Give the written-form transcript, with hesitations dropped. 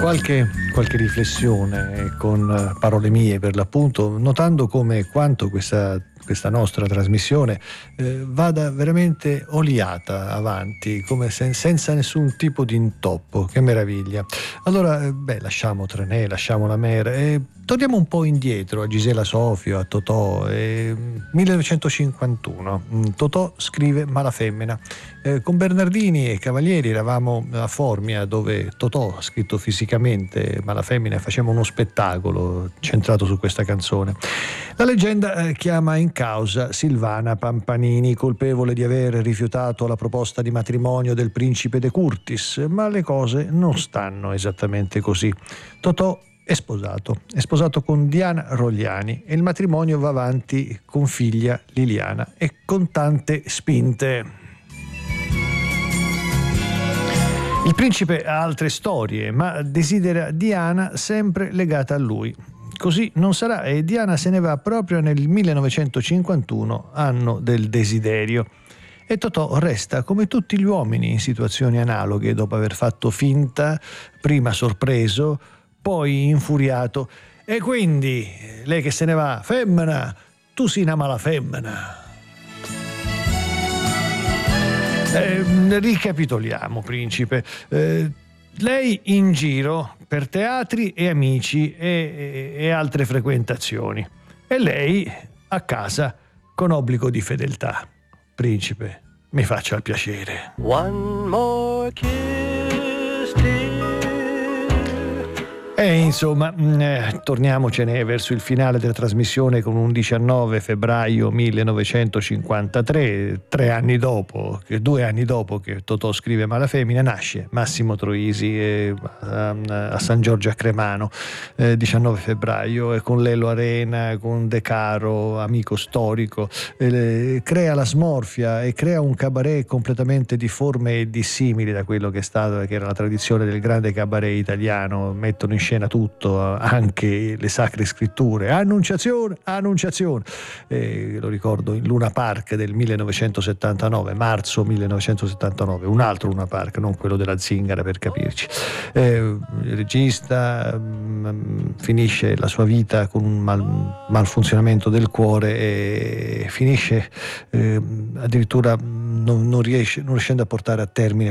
Qualche riflessione con parole mie per l'appunto, notando come quanto questa nostra trasmissione vada veramente oliata avanti, come senza nessun tipo di intoppo. Che meraviglia. Allora, lasciamo Trenet, lasciamo la Mer e torniamo un po' indietro a Gisela Sofio, a Totò. 1951, Totò scrive Malafemmina. Con Bernardini e Cavalieri eravamo a Formia, dove Totò ha scritto fisicamente Malafemmina e faceva uno spettacolo centrato su questa canzone. La leggenda chiama in causa Silvana Pampanini, colpevole di aver rifiutato la proposta di matrimonio del principe De Curtis, ma le cose non stanno esattamente così. Totò è sposato con Diana Rogliani e il matrimonio va avanti con figlia Liliana e con tante spinte. Il principe ha altre storie, ma desidera Diana sempre legata a lui. Così non sarà e Diana se ne va proprio nel 1951, anno del desiderio. E Totò resta come tutti gli uomini in situazioni analoghe, dopo aver fatto finta, prima sorpreso, poi infuriato. E quindi, lei che se ne va, femmina, tu sei una malafemmina. Ricapitoliamo, principe. Lei in giro per teatri e amici e altre frequentazioni. E lei a casa con obbligo di fedeltà. Principe, mi faccia il piacere. One more kiss, dear. E insomma, torniamocene verso il finale della trasmissione con un 19 febbraio 1953, 2 anni dopo che Totò scrive Malafemmina, nasce Massimo Troisi a San Giorgio a Cremano, 19 febbraio, e con Lelo Arena, con De Caro, amico storico, crea la Smorfia e crea un cabaret completamente difforme e dissimile da quello che era la tradizione del grande cabaret italiano. Mettono in scena tutto, anche le sacre scritture. Annunciazione. Lo ricordo in Luna Park del 1979, marzo 1979, un altro Luna Park, non quello della Zingara, per capirci. Il regista finisce la sua vita con un malfunzionamento del cuore e finisce addirittura non riuscendo a portare a termine